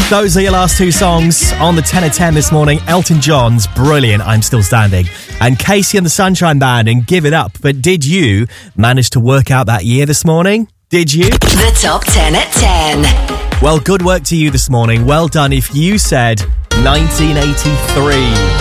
Those are your last two songs on the 10 at 10 this morning. Elton John's Brilliant, I'm Still Standing, and Casey and the Sunshine Band and Give It Up. But did you manage to work out that year this morning? Did you? The Top 10 at 10. Well, good work to you this morning. Well done if you said 1983.